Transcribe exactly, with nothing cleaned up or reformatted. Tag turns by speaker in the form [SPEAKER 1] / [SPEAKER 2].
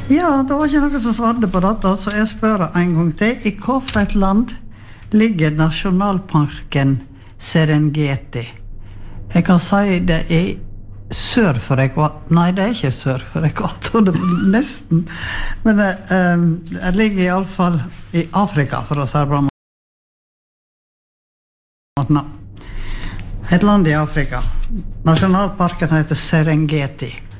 [SPEAKER 1] Ja, det var ikke noe som svarte på dette, så jeg spør en gang til. I hva for et land ligger nasjonalparken Serengeti? Jeg kan si det er sør for ekvator. Nei, det er ikke sør for ekvator, det er nesten. Men det, um, det ligger i alle fall i Afrika, for å si det bra. Et land i Afrika. Nasjonalparken heter Serengeti.